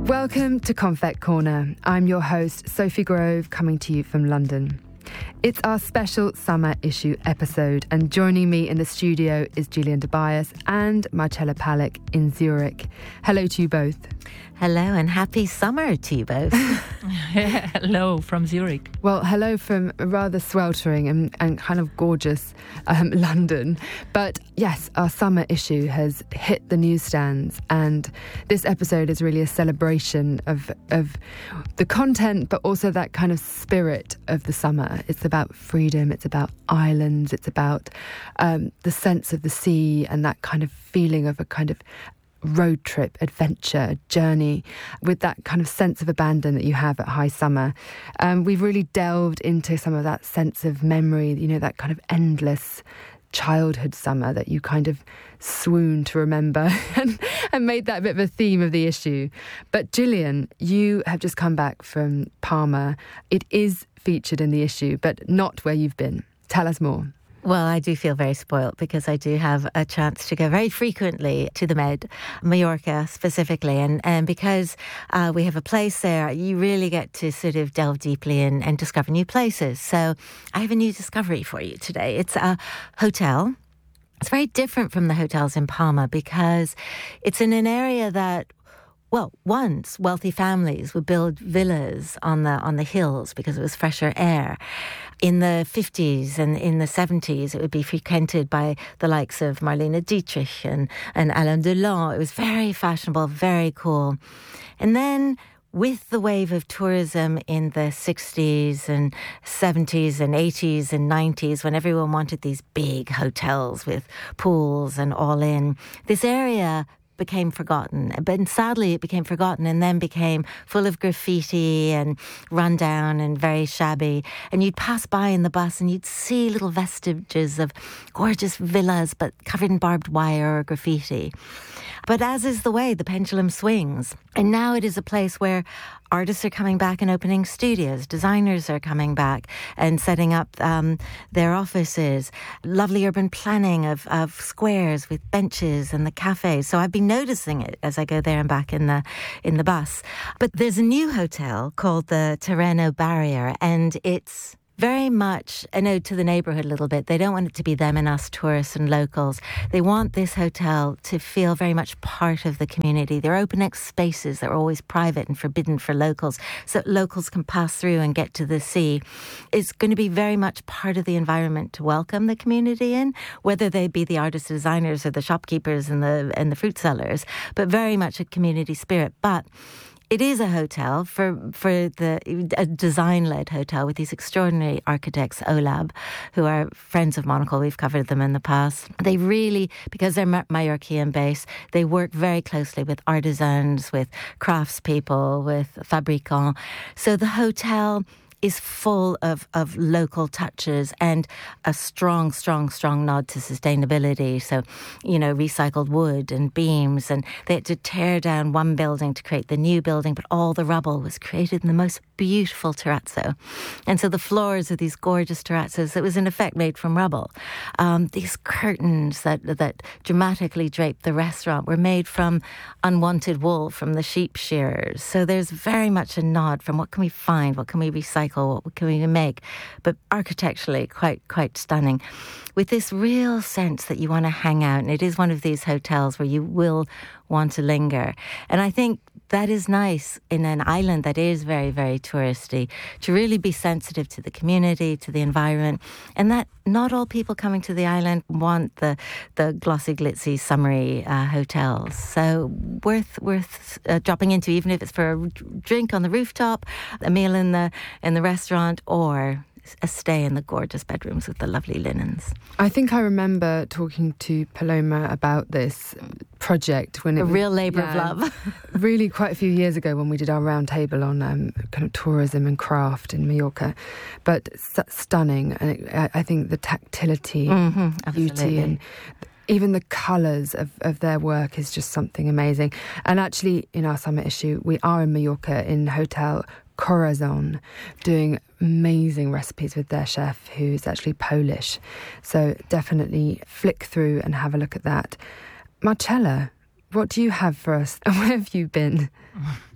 Welcome to Confect Corner. I'm your host, Sophie Grove, coming to you from London. It's our special summer issue episode, and joining me in the studio is Gillian Tobias and Marcella Palik in Zurich. Hello to you both. Hello and happy summer to you both. Hello from Zurich. Well, hello from a rather sweltering and kind of gorgeous London. But yes, our summer issue has hit the newsstands, and this episode is really a celebration of the content, but also that kind of spirit of the summer. It's about freedom, it's about islands, it's about the sense of the sea and that kind of feeling of a kind of road trip, adventure, journey, with that kind of sense of abandon that you have at high summer. We've really delved into some of that sense of memory, you know, that kind of endless childhood summer that you kind of swoon to remember and made that a bit of a theme of the issue. But Gillian, you have just come back from Palma. It is featured in the issue, but not where you've been. Tell us more. Well, I do feel very spoilt because I do have a chance to go very frequently to the Med, Mallorca specifically. And because we have a place there, you really get to sort of delve deeply in and discover new places. So I have a new discovery for you today. It's a hotel. It's very different from the hotels in Palma because it's in an area that, well, once wealthy families would build villas on the hills because it was fresher air. In the 50s and in the 70s, it would be frequented by the likes of Marlene Dietrich and Alain Delon. It was very fashionable, very cool. And then with the wave of tourism in the 60s and 70s and 80s and 90s, when everyone wanted these big hotels with pools and all in, this area became forgotten. But sadly, it became forgotten and then became full of graffiti and run down and very shabby. And you'd pass by in the bus and you'd see little vestiges of gorgeous villas, but covered in barbed wire or graffiti. But as is the way, the pendulum swings. And now it is a place where artists are coming back and opening studios. Designers are coming back and setting up their offices. Lovely urban planning of squares with benches and the cafes. So I've been noticing it as I go there and back in the bus. But there's a new hotel called the Terreno Barrier, and it's very much an ode to the neighbourhood a little bit. They don't want it to be them and us, tourists and locals. They want this hotel to feel very much part of the community. They're open spaces that are always private and forbidden for locals, so that locals can pass through and get to the sea. It's going to be very much part of the environment to welcome the community in, whether they be the artists, designers, or the shopkeepers and the fruit sellers, but very much a community spirit. But it is a hotel a design-led hotel with these extraordinary architects, OLAB, who are friends of Monocle. We've covered them in the past. They really, because they're Mallorquin based, they work very closely with artisans, with craftspeople, with fabricants. So the hotel is full of local touches and a strong nod to sustainability. So, you know, recycled wood and beams, and they had to tear down one building to create the new building, but all the rubble was created in the most beautiful terrazzo. And so the floors are these gorgeous terrazzos that was in effect made from rubble. These curtains that dramatically drape the restaurant were made from unwanted wool from the sheep shearers. So there's very much a nod from what can we find, what can we recycle, what can we make, but architecturally quite stunning, with this real sense that you want to hang out. And it is one of these hotels where you will want to linger. And I think that is nice in an island that is very, very touristy, to really be sensitive to the community, to the environment, and that not all people coming to the island want the glossy, glitzy, summery hotels. So worth dropping into, even if it's for a drink on the rooftop, a meal in the restaurant, or a stay in the gorgeous bedrooms with the lovely linens. I think I remember talking to Paloma about this project when it was a real labour of love. Really quite a few years ago when we did our round table on kind of tourism and craft in Mallorca. But stunning. And I think the tactility, beauty, and even the colours of their work is just something amazing. And actually, in our summer issue, we are in Mallorca in Hotel Corazon, doing amazing recipes with their chef, who's actually Polish. So definitely flick through and have a look at that. Marcella, what do you have for us? And where have you been?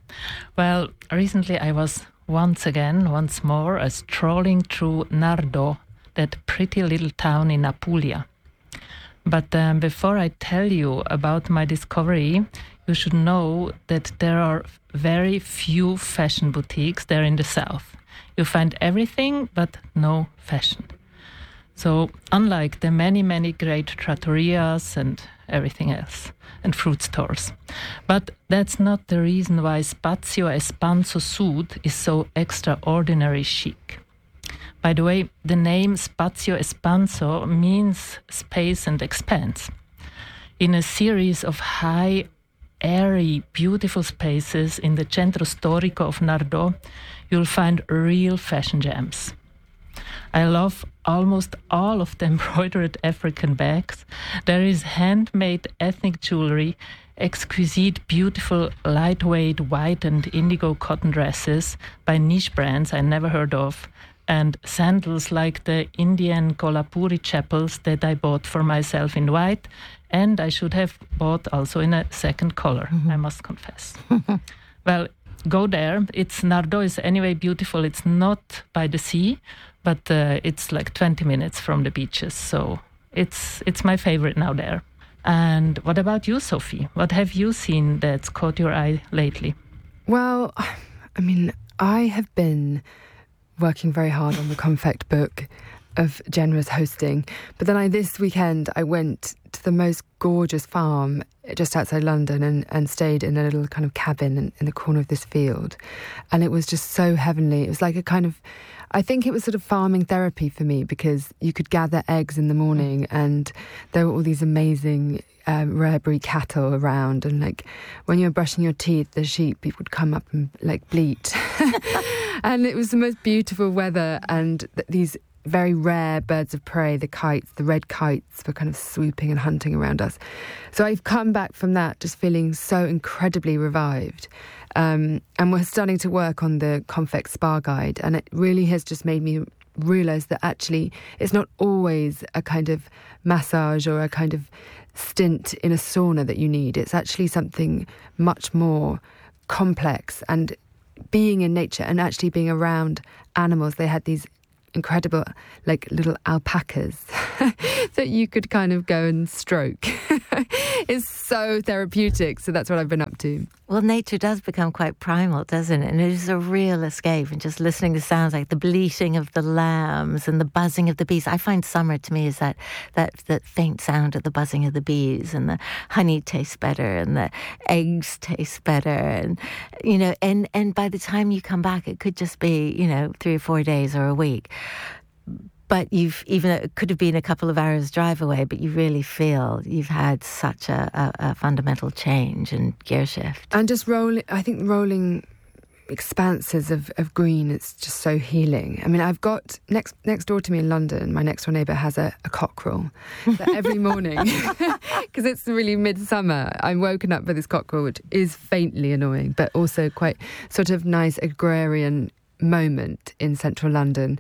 Well, recently I was once more, strolling through Nardo, that pretty little town in Apulia. But before I tell you about my discovery, you should know that there are very few fashion boutiques there in the south. You find everything, but no fashion. So unlike the many, many great trattorias and everything else, and fruit stores. But that's not the reason why Spazio Espanso Sud is so extraordinary chic. By the way, the name Spazio Espanso means space and expanse. In a series of high, airy, beautiful spaces in the Centro Storico of Nardo, you'll find real fashion gems. I love almost all of the embroidered African bags. There is handmade ethnic jewelry, exquisite, beautiful, lightweight white and indigo cotton dresses by niche brands I never heard of, and sandals like the Indian Kolhapuri chapels that I bought for myself in white, and I should have bought also in a second color, I must confess. Well, go there. Nardo is anyway beautiful. It's not by the sea, but it's like 20 minutes from the beaches. So it's my favorite now there. And what about you, Sophie? What have you seen that's caught your eye lately? Well, I mean, I have been working very hard on the Confect book of generous hosting. But then this weekend, I went to the most gorgeous farm just outside London and stayed in a little kind of cabin in the corner of this field. And it was just so heavenly. It was like a kind of, I think it was sort of farming therapy for me, because you could gather eggs in the morning and there were all these amazing rare breed cattle around, and like when you were brushing your teeth, the sheep would come up and like bleat. And it was the most beautiful weather, and these very rare birds of prey, the kites, the red kites, were kind of swooping and hunting around us. So I've come back from that just feeling so incredibly revived. And we're starting to work on the Confect Spa Guide, and it really has just made me realise that actually it's not always a kind of massage or a kind of stint in a sauna that you need. It's actually something much more complex, and being in nature and actually being around animals. They had these incredible like little alpacas that you could kind of go and stroke. It's so therapeutic. So that's what I've been up to. Well, nature does become quite primal, doesn't it? And it is a real escape. And just listening to sounds like the bleating of the lambs and the buzzing of the bees. I find summer to me is that faint sound of the buzzing of the bees, and the honey tastes better and the eggs taste better. And, you know, and by the time you come back, it could just be, 3 or 4 days or a week. But it could have been a couple of hours drive away, but you really feel you've had such a fundamental change and gear shift. And just rolling expanses of green, it's just so healing. I mean, I've got next door to me in London, my next door neighbour has a cockerel that every morning, because it's really midsummer, I'm woken up by this cockerel, which is faintly annoying, but also quite sort of nice agrarian moment in central London.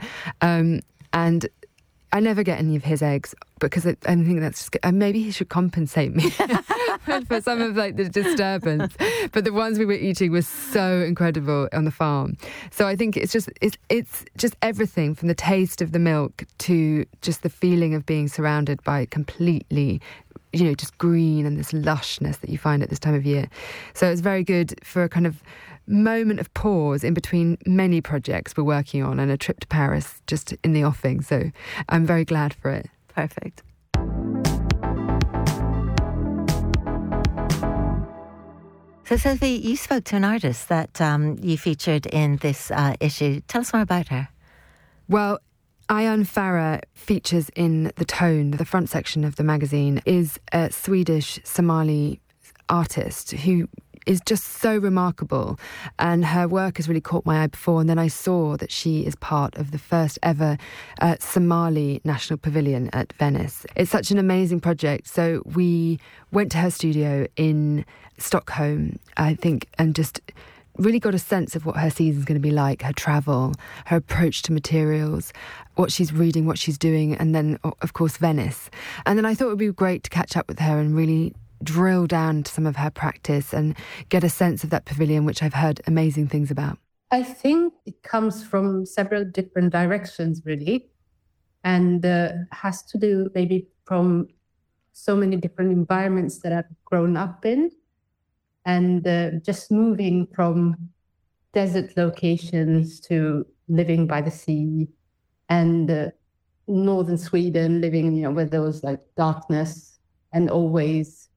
And I never get any of his eggs because I think that's just good. And maybe he should compensate me for some of like the disturbance. But the ones we were eating were so incredible on the farm. So I think it's just everything from the taste of the milk to just the feeling of being surrounded by completely, just green and this lushness that you find at this time of year. So it's very good for a kind of moment of pause in between many projects we're working on and a trip to Paris just in the offing. So I'm very glad for it. Perfect. So Sophie, you spoke to an artist that you featured in this issue. Tell us more about her. Well, Ayaan Farah features in The Tone, the front section of the magazine, is a Swedish Somali artist who is just so remarkable, and her work has really caught my eye before, and then I saw that she is part of the first ever Somali National Pavilion at Venice. It's such an amazing project. So we went to her studio in Stockholm, I think, and just really got a sense of what her season's going to be like, her travel, her approach to materials, what she's reading, what she's doing, and then, of course, Venice. And then I thought it would be great to catch up with her and really drill down to some of her practice and get a sense of that pavilion, which I've heard amazing things about? I think it comes from several different directions, really, and has to do maybe from so many different environments that I've grown up in, and just moving from desert locations to living by the sea, and northern Sweden, living, where there was like darkness and always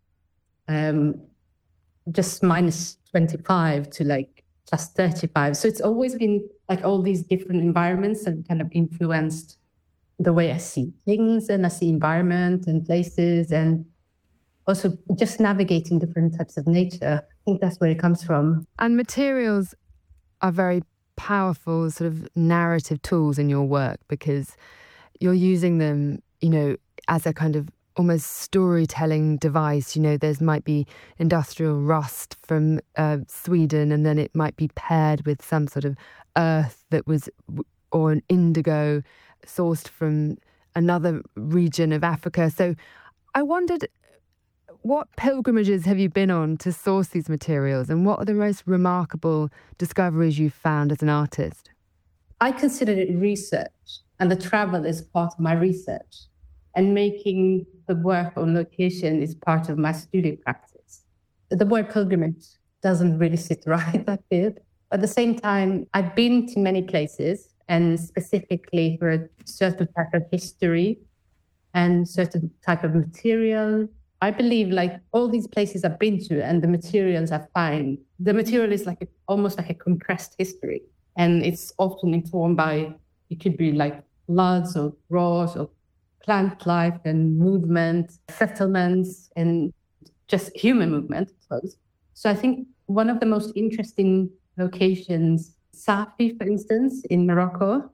just minus 25 to like plus 35. So it's always been like all these different environments that kind of influenced the way I see things, and I see environment and places, and also just navigating different types of nature. I think that's where it comes from. And materials are very powerful sort of narrative tools in your work, because you're using them, as a kind of almost storytelling device. There might be industrial rust from Sweden, and then it might be paired with some sort of earth that was, or an indigo sourced from another region of Africa. So I wondered, what pilgrimages have you been on to source these materials, and what are the most remarkable discoveries you've found as an artist? I consider it research, and the travel is part of my research, and making the work on location is part of my studio practice. The word pilgrimage doesn't really sit right, I feel. At the same time, I've been to many places, and specifically for a certain type of history and certain type of material. I believe like all these places I've been to and the materials I find, the material is like almost like a compressed history. And it's often informed by, it could be like floods or droughts or plant life and movement, settlements, and just human movement, I suppose. So I think one of the most interesting locations, Safi, for instance, in Morocco,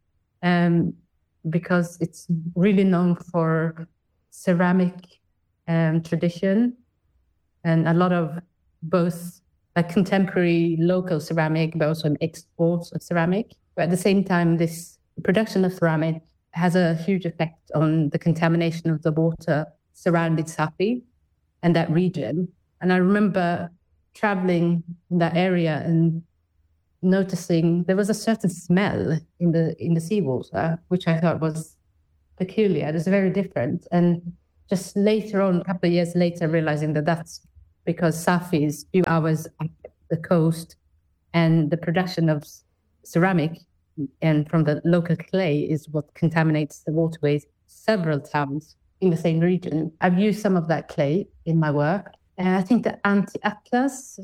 because it's really known for ceramic tradition and a lot of both contemporary local ceramic, but also exports of ceramic. But at the same time, this production of ceramic has a huge effect on the contamination of the water surrounding Safi and that region. And I remember traveling in that area and noticing there was a certain smell in the seawater, which I thought was peculiar. It was very different. And just later on, a couple of years later, realizing that that's because Safi is a few hours up the coast, and the production of ceramic and from the local clay is what contaminates the waterways several times in the same region. I've used some of that clay in my work. And I think the Anti-Atlas,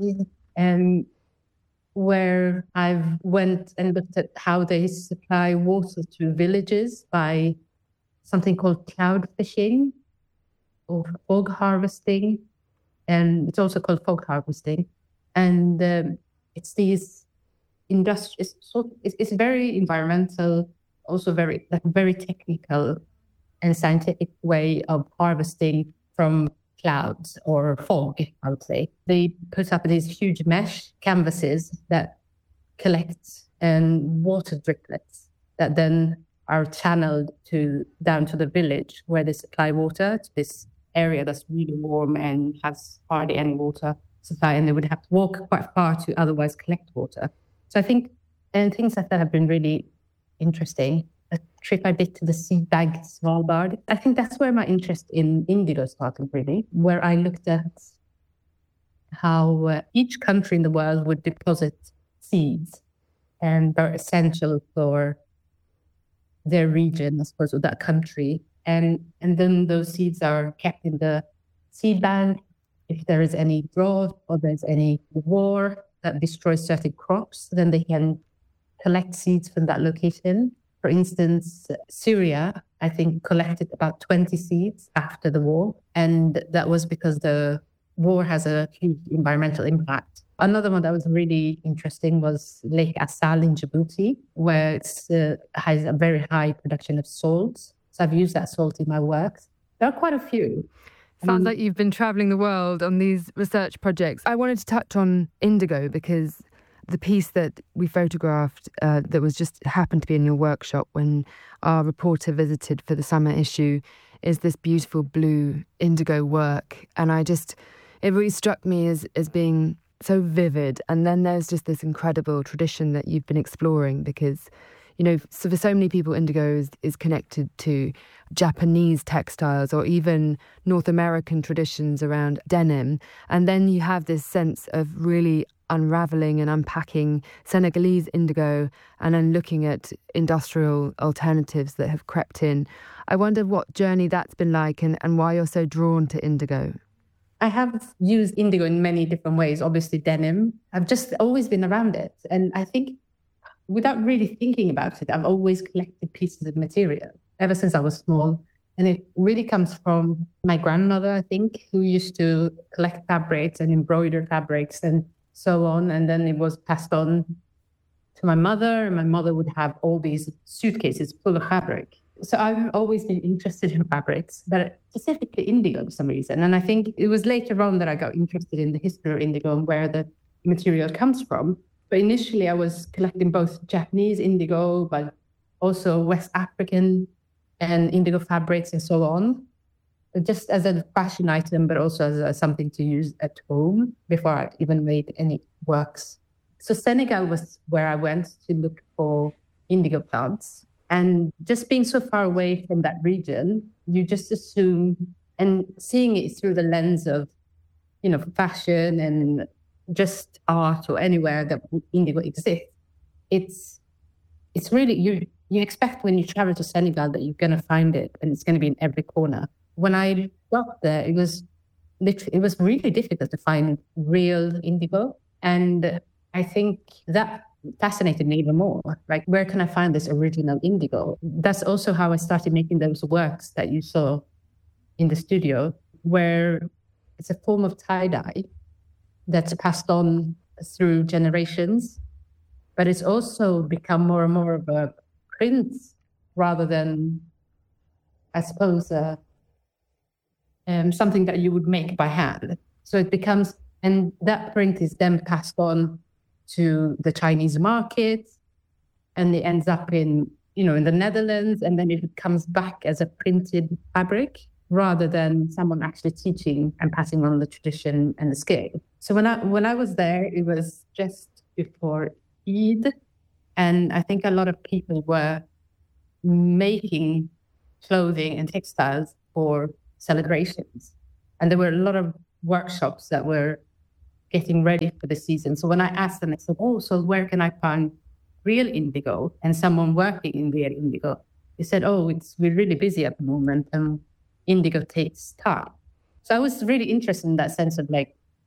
where I've went and looked at how they supply water to villages by something called cloud fishing or fog harvesting. And it's also called fog harvesting. And it's these industries, it's very environmental, also very technical and scientific way of harvesting from clouds or fog, I would say. They put up these huge mesh canvases that collect water driplets that then are channeled down to the village where they supply water to this area that's really warm and has hardly any water supply, and they would have to walk quite far to otherwise collect water. So I think things like that have been really interesting. A trip I did to the sea bank Svalbard, I think that's where my interest in indigo started, really, where I looked at how each country in the world would deposit seeds, and they're essential for their region, I suppose, or that country. And then those seeds are kept in the seed bank. If there is any drought or there's any war that destroys certain crops, then they can collect seeds from that location. For instance, Syria, I think, collected about 20 seeds after the war. And that was because the war has a huge environmental impact. Another one that was really interesting was Lake Assal in Djibouti, where it has a very high production of salt. So I've used that salt in my works. There are quite a few. Sounds like you've been travelling the world on these research projects. I wanted to touch on indigo because the piece that we photographed that was just happened to be in your workshop when our reporter visited for the summer issue is this beautiful blue indigo work. And it really struck me as being so vivid. And then there's just this incredible tradition that you've been exploring because, so for so many people, indigo is connected to Japanese textiles or even North American traditions around denim. And then you have this sense of really unraveling and unpacking Senegalese indigo and then looking at industrial alternatives that have crept in. I wonder what journey that's been like and why you're so drawn to indigo. I have used indigo in many different ways, obviously denim. I've just always been around it. And I think without really thinking about it, I've always collected pieces of material ever since I was small. And it really comes from my grandmother, I think, who used to collect fabrics and embroider fabrics and so on. And then it was passed on to my mother, and my mother would have all these suitcases full of fabric. So I've always been interested in fabrics, but specifically indigo for some reason. And I think it was later on that I got interested in the history of indigo and where the material comes from. But initially I was collecting both Japanese indigo, but also West African and indigo fabrics and so on, just as a fashion item, but also as something to use at home before I even made any works. So Senegal was where I went to look for indigo plants. And just being so far away from that region, you just assume, and seeing it through the lens of, fashion and just art or anywhere that indigo exists, it's really, you expect when you travel to Senegal that you're going to find it and it's going to be in every corner. When I got there, it was really difficult to find real indigo. And I think that fascinated me even more. Like, where can I find this original indigo? That's also how I started making those works that you saw in the studio, where it's a form of tie-dye that's passed on through generations, but it's also become more and more of a print rather than, I suppose, something that you would make by hand. So it becomes, and that print is then passed on to the Chinese market, and it ends up in the Netherlands, and then it comes back as a printed fabric rather than someone actually teaching and passing on the tradition and the skill. So when I was there, it was just before Eid, and I think a lot of people were making clothing and textiles for celebrations, and there were a lot of workshops that were getting ready for the season. So when I asked them, I said, so where can I find real indigo and someone working in real indigo? They said, we're really busy at the moment and indigo takes time. So I was really interested in that sense of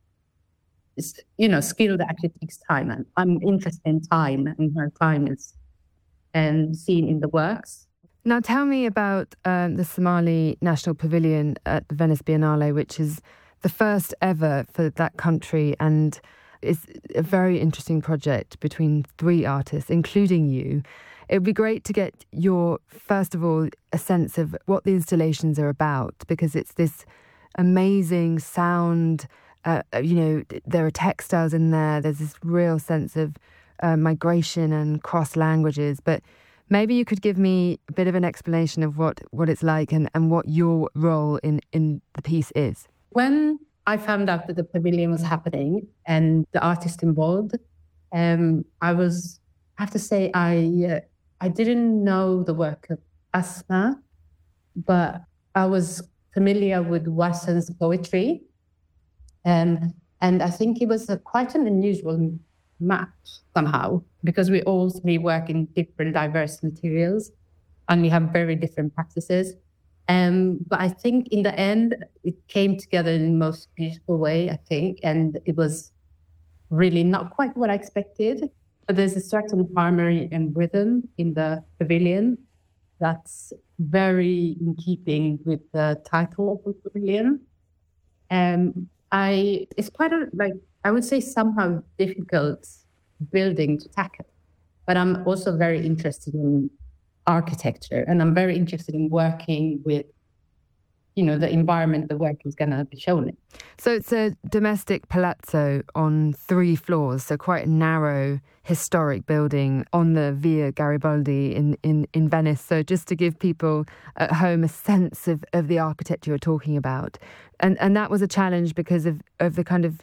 skill that actually takes time. And I'm interested in time and how time is seen in the works. Now tell me about the Somali National Pavilion at the Venice Biennale, which is the first ever for that country, and it's a very interesting project between 3 artists, including you. It would be great to get your, first of all, a sense of what the installations are about, because it's this amazing sound, there are textiles in there, there's this real sense of migration and cross languages, but maybe you could give me a bit of an explanation of what it's like and what your role in the piece is. When I found out that the pavilion was happening and the artist involved, I have to say, I didn't know the work of Asma, but I was familiar with Warson's poetry. And I think it was quite an unusual match somehow, because we all 3 work in different diverse materials and we have very different practices. But I think in the end, it came together in the most beautiful way, I think. And it was really not quite what I expected. But there's a certain harmony and rhythm in the pavilion that's very in keeping with the title of the pavilion. It's quite I would say somehow difficult building to tackle. But I'm also very interested in architecture, and I'm very interested in working with, the environment the work is going to be shown in. So it's a domestic palazzo on 3 floors, so quite a narrow historic building on the Via Garibaldi in Venice. So just to give people at home a sense of the architecture you're talking about. And that was a challenge because of the kind of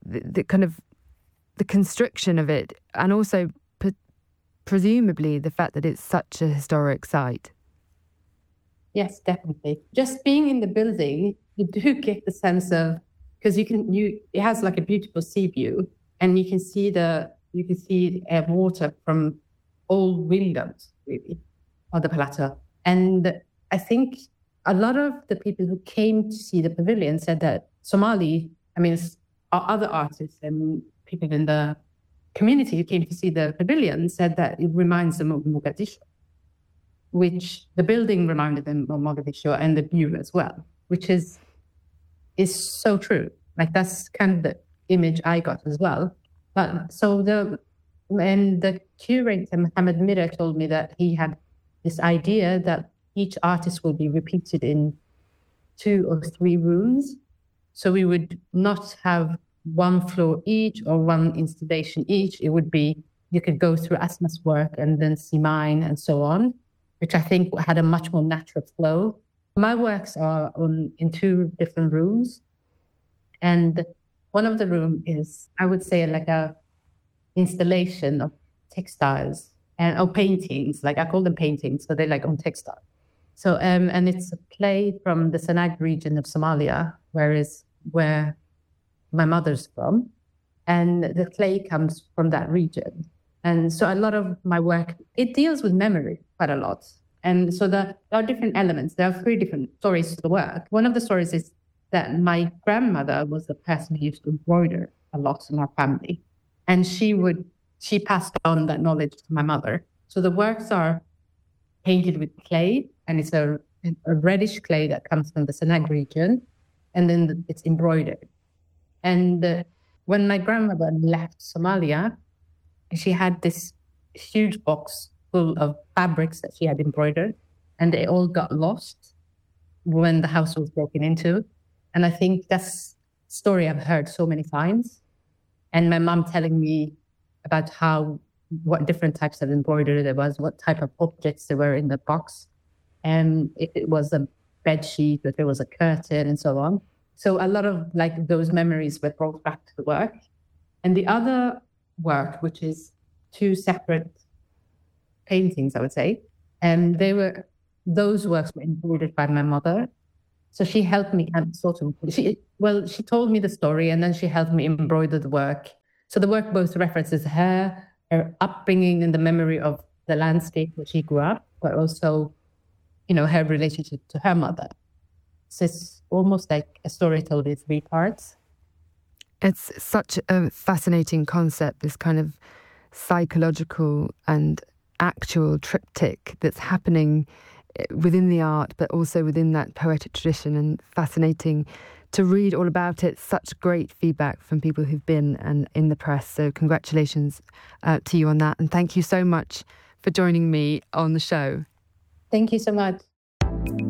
the constriction of it, and also presumably the fact that it's such a historic site. Yes, definitely. Just being in the building, you do get the sense of, because it has like a beautiful sea view, and you can see water from all windows really of the palazzo. And I think a lot of the people who came to see the pavilion said that other artists and people in the community who came to see the pavilion said that it reminds them of Mogadishu, which the building reminded them of Mogadishu, and the view as well, which is so true. Like, that's kind of the image I got as well. But so the curator, Mohammed Mira, told me that he had this idea that each artist will be repeated in 2 or 3 rooms. So we would not have 1 floor each or 1 installation each. It would be, you could go through Asma's work and then see mine and so on, which I think had a much more natural flow. My works are in 2 different rooms. And one of the room is, I would say, like a installation of textiles or paintings. Like, I call them paintings, so they're like on textile. So, and it's a clay from the Sanaag region of Somalia, where my mother's from. And the clay comes from that region. And so a lot of my work, it deals with memory quite a lot. And so there are different elements. There are 3 different stories to the work. One of the stories is that my grandmother was the person who used to embroider a lot in our family. And she passed on that knowledge to my mother. So the works are painted with clay, and it's a reddish clay that comes from the Sanaag region, and then it's embroidered. And when my grandmother left Somalia, she had this huge box full of fabrics that she had embroidered, and they all got lost when the house was broken into. And I think that's a story I've heard so many times. And my mom telling me about what different types of embroidery there was, what type of objects there were in the box, and if it was a bed sheet, if it was a curtain, and so on. So a lot of like those memories were brought back to the work. And the other work, which is 2 separate paintings, I would say, and those works were embroidered by my mother. So she helped me she told me the story, and then she helped me embroider the work. So the work both references her upbringing and the memory of the landscape where she grew up, but also, her relationship to her mother. So it's almost like a story told in 3 parts. It's such a fascinating concept, this kind of psychological and actual triptych that's happening within the art, but also within that poetic tradition, and fascinating to read all about it. Such great feedback from people who've been and in the press. So congratulations to you on that. And thank you so much for joining me on the show. Thank you so much.